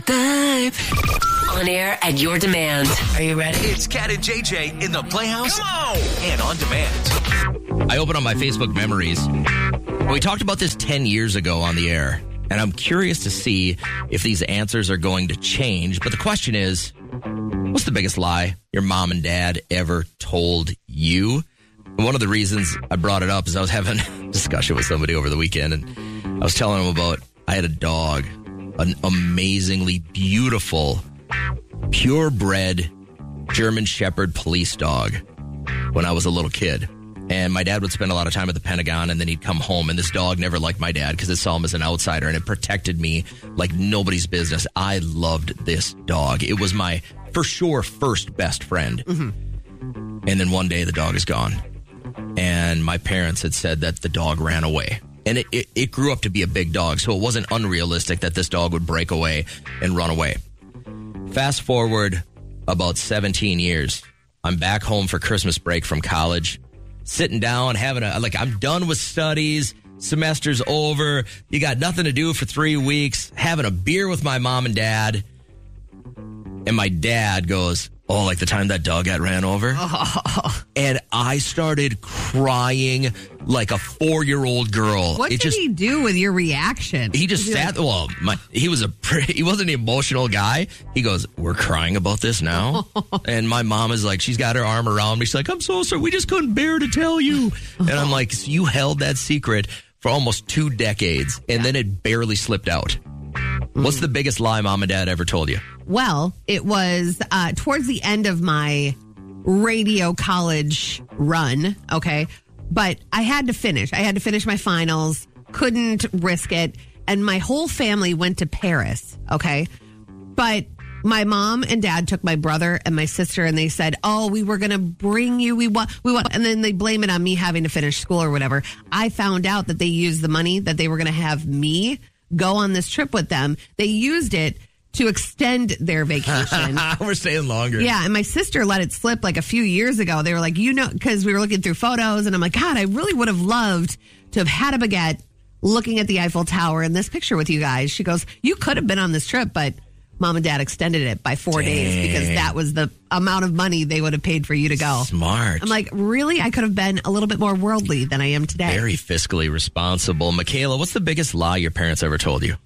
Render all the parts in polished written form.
vibe. On air at your demand. Are you ready? It's Cat and JJ in the Playhouse. Come on! And on demand. I opened on my Facebook memories. We talked about this 10 years ago on the air, and I'm curious to see if these answers are going to change. But the question is, what's the biggest lie your mom and dad ever told you? And one of the reasons I brought it up is I was having a discussion with somebody over the weekend, and I was telling them about I had a dog, an amazingly beautiful, purebred German Shepherd police dog when I was a little kid. And my dad would spend a lot of time at the Pentagon, and then he'd come home, and this dog never liked my dad because it saw him as an outsider, and it protected me like nobody's business. I loved this dog. It was my, for sure, first best friend. Mm-hmm. And then one day the dog is gone. And my parents had said that the dog ran away. And it grew up to be a big dog, so it wasn't unrealistic that this dog would break away and run away. Fast forward about 17 years. I'm back home for Christmas break from college, sitting down, I'm done with studies, semester's over, you got nothing to do for 3 weeks, having a beer with my mom and dad. And my dad goes, oh, like the time that dog got ran over? Oh. And I started crying like a 4-year-old girl. What did he do with your reaction? He just sat, he wasn't an emotional guy. He goes, we're crying about this now? And my mom is like, she's got her arm around me. She's like, I'm so sorry. We just couldn't bear to tell you. And I'm like, so you held that secret for almost 2 decades, and then it barely slipped out. What's the biggest lie mom and dad ever told you? Well, it was towards the end of my radio college run, okay? But I had to finish. I had to finish my finals, couldn't risk it, and my whole family went to Paris, okay? But my mom and dad took my brother and my sister, and they said, oh, we were going to bring you, we want, and then they blame it on me having to finish school or whatever. I found out that they used the money that they were going to have me go on this trip with them. They used it to extend their vacation. We're staying longer. Yeah, and my sister let it slip like a few years ago. They were like, because we were looking through photos, and I'm like, God, I really would have loved to have had a baguette looking at the Eiffel Tower in this picture with you guys. She goes, you could have been on this trip, but Mom and Dad extended it by 4 days because that was the amount of money they would have paid for you to go. Smart. I'm like, really? I could have been a little bit more worldly than I am today. Very fiscally responsible. Michaela, what's the biggest lie your parents ever told you?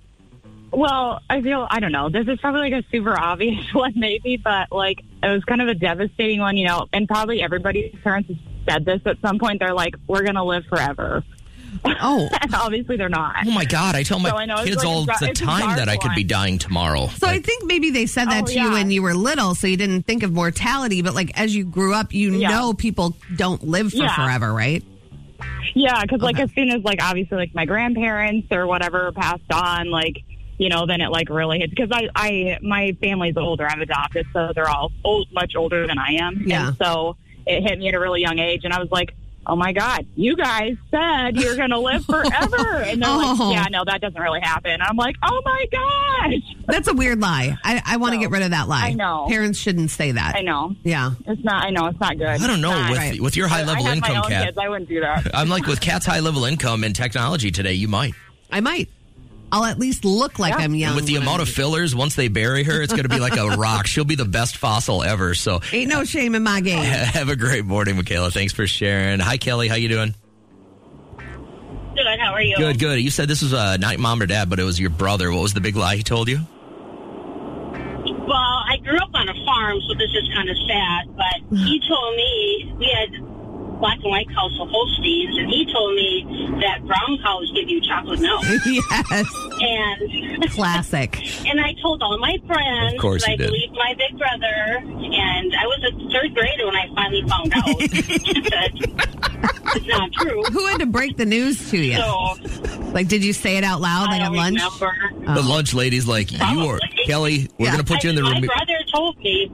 Well, I don't know. This is probably like a super obvious one maybe, but like it was kind of a devastating one, and probably everybody's parents have said this at some point. They're like, we're going to live forever. Oh. And obviously they're not. Oh, my God. I tell my kids all the time that I could be dying tomorrow. So I think maybe they said that to you when you were little, so you didn't think of mortality. But, like, as you grew up, you know people don't live for forever, right? Yeah, because, like, as soon as, like, obviously, like, my grandparents or whatever passed on, like, then it, like, really hits. Because my family's older. I'm adopted, so they're all much older than I am. Yeah. And so it hit me at a really young age, and I was like, oh, my God, you guys said you're going to live forever. And they're like, yeah, no, that doesn't really happen. And I'm like, oh, my gosh. That's a weird lie. I want to get rid of that lie. I know. Parents shouldn't say that. I know. Yeah. It's not good. I don't know. With your high-level income, my own Kat. kids, I wouldn't do that. I'm like, with Kat's high-level income and technology today, you might. I might. I'll at least look like I'm young. And with the amount of fillers, once they bury her, it's going to be like a rock. She'll be the best fossil ever. So ain't no shame in my game. Have a great morning, Michaela. Thanks for sharing. Hi, Kelly. How you doing? Good. How are you? Good. You said this was not mom or dad, but it was your brother. What was the big lie he told you? Well, I grew up on a farm, so this is kind of sad. But he told me we had black and white cows, so Holsteins, and he told me that brown cows give you chocolate milk. Yes. And classic. And I told all my friends, of course I believed my big brother, and I was a third grader when I finally found out that it's not true. Who had to break the news to you? So, like, did you say it out loud, like at lunch? Remember. The lunch lady's like, you are, Kelly, we're going to put you in the room. My brother told me.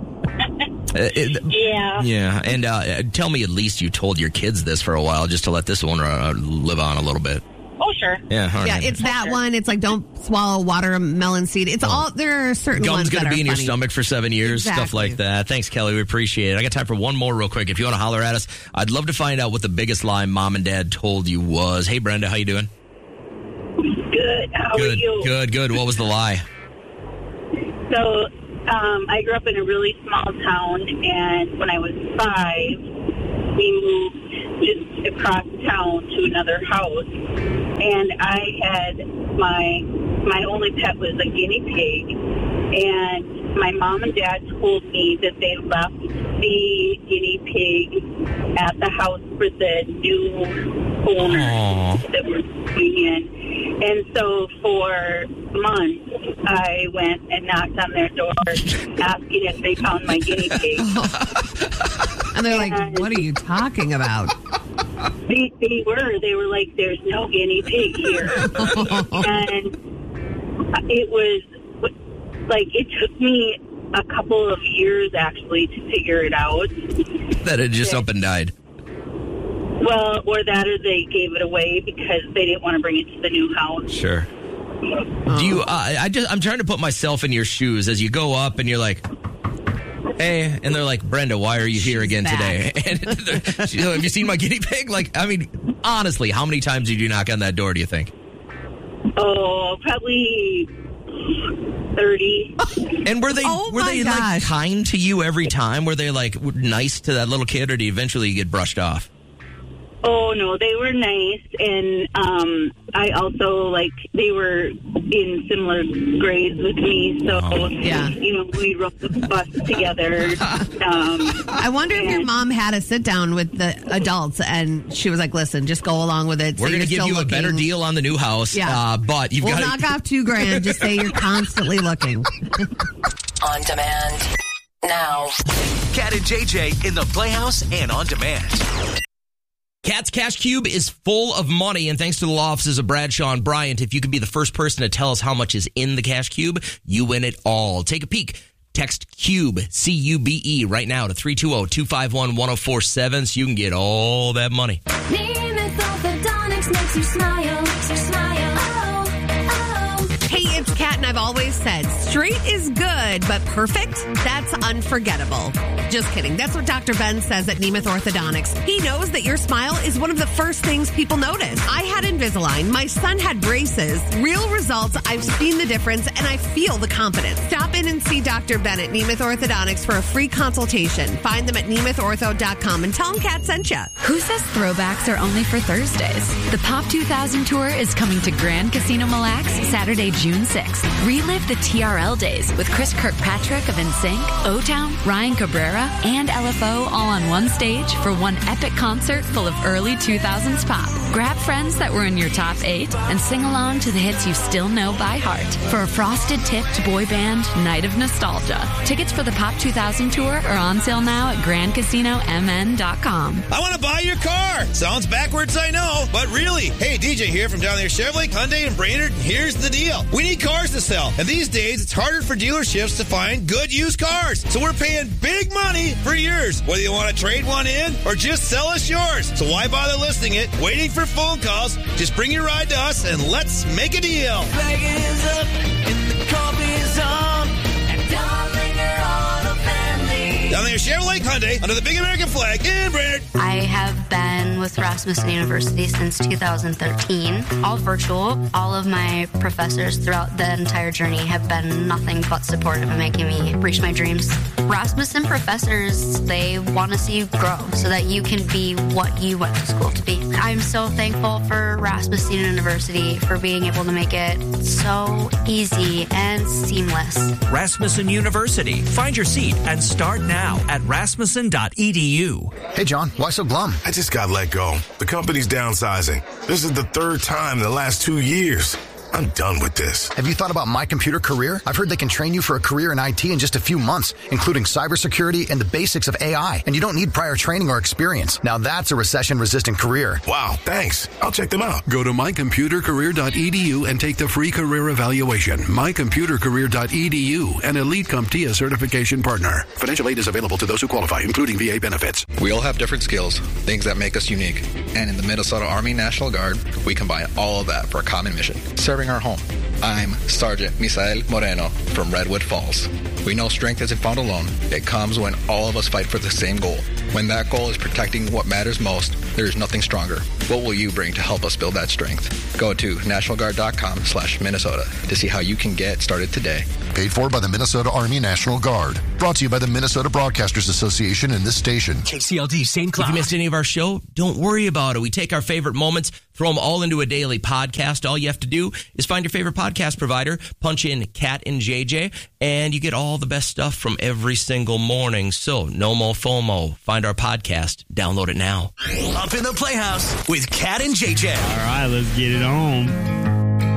Yeah. And tell me, at least you told your kids this for a while, just to let this one live on a little bit. Oh, sure. Yeah, all right. Yeah, it's that one. It's like, don't swallow watermelon seed. It's all, there are certain Gum's ones that are going to be in funny. your stomach for 7 years, Exactly. stuff like that. Thanks, Kelly. We appreciate it. I got time for one more real quick. If you want to holler at us, I'd love to find out what the biggest lie mom and dad told you was. Hey, Brenda, how you doing? Good. How are you? Good. What was the lie? So I grew up in a really small town, and when I was 5, we moved just across town to another house, and I had my only pet was a guinea pig, and my mom and dad told me that they left the guinea pig at the house for the new owners that were moving in. And so for months, I went and knocked on their door asking if they found my guinea pig. And they're like, what are you talking about? They were like, there's no guinea pig here. And it was like, it took me a couple of years actually to figure it out. That it just up and died. Well, or they gave it away because they didn't want to bring it to the new house. Sure. Do you? I'm trying to put myself in your shoes as you go up and you're like, hey, and they're like, Brenda, why are you here again today? And have you seen my guinea pig? Like, I mean, honestly, how many times did you knock on that door, do you think? Oh, probably 30. And were they like kind to you every time? Were they like nice to that little kid, or did you eventually get brushed off? Oh, no, they were nice, and I also, they were in similar grades with me, so, we rode the bus together. I wonder if your mom had a sit-down with the adults, and she was like, listen, just go along with it. We're going to give you a better deal on the new house, but you've got to... We'll knock off $2,000, just say you're constantly looking. On demand, now. Cat and JJ in the Playhouse and on demand. Cat's Cash Cube is full of money, and thanks to the law offices of Bradshaw and Bryant, if you can be the first person to tell us how much is in the Cash Cube, you win it all. Take a peek. Text CUBE, C-U-B-E, right now to 320-251-1047 so you can get all that money. Nemeth Orthodontics makes you smile, smile. Hey, it's Kat, and I've always said, straight is good, but perfect, that's unforgettable. Just kidding. That's what Dr. Ben says at Nemeth Orthodontics. He knows that your smile is one of the first things people notice. I had Invisalign. My son had braces. Real results. I've seen the difference, and I feel the confidence. Stop in and see Dr. Ben at Nemeth Orthodontics for a free consultation. Find them at nemethortho.com and tell them Kat sent you. Who says throwbacks are only for Thursdays? The Pop 2000 Tour is coming to Grand Casino Mille Lacs Saturday, June 6th. Relive the TRL days with Chris Kirkpatrick of NSYNC, O-Town, Ryan Cabrera, and LFO all on one stage for one epic concert full of early 2000s pop. Grab friends that were in your top 8 and sing along to the hits you still know by heart for a frosted-tipped boy band night of nostalgia. Tickets for the Pop 2000 Tour are on sale now at GrandCasinoMN.com. I want to buy your car. Sounds backwards, I know, but really. Hey, DJ here from down there, Chevrolet, Hyundai, and Brainerd. Here's the deal. We need cars to sell, and these days it's harder for dealerships to find good used cars. So we're paying big money for yours, whether you want to trade one in or just sell us yours. So why bother listing it, waiting for phone calls? Just bring your ride to us and let's make a deal. Flag is up and the coffee's on at Darlinger Auto Family. Down there, Chevrolet, Hyundai, under the big American flag in Brainerd. I have been with Rasmussen University since 2013, all virtual. All of my professors throughout the entire journey have been nothing but supportive in making me reach my dreams. Rasmussen professors, they want to see you grow so that you can be what you went to school to be. I'm so thankful for Rasmussen University for being able to make it so easy and seamless. Rasmussen University. Find your seat and start now at rasmussen.edu. Hey, John, why so glum? I just got let go. The company's downsizing. This is the 3rd time in the last 2 years. I'm done with this. Have you thought about My Computer Career? I've heard they can train you for a career in IT in just a few months, including cybersecurity and the basics of AI. And you don't need prior training or experience. Now that's a recession-resistant career. Wow, thanks. I'll check them out. Go to mycomputercareer.edu and take the free career evaluation. mycomputercareer.edu, an Elite CompTIA certification partner. Financial aid is available to those who qualify, including VA benefits. We all have different skills, things that make us unique. And in the Minnesota Army National Guard, we combine all of that for a common mission, serving our home. I'm Sergeant Misael Moreno from Redwood Falls. We know strength isn't found alone. It comes when all of us fight for the same goal. When that goal is protecting what matters most, there is nothing stronger What will you bring to help us build that strength? Go to NationalGuard.com/Minnesota to see how you can get started today. Paid for by the Minnesota Army National Guard. Brought to you by the Minnesota Broadcasters Association and this station. KCLD St. Cloud. If you missed any of our show, don't worry about it. We take our favorite moments, throw them all into a daily podcast. All you have to do is find your favorite podcast provider, punch in Cat and JJ, and you get all the best stuff from every single morning. So, no more FOMO. Find our podcast. Download it now. Up in the Playhouse with Cat and JJ. All right, let's get it on.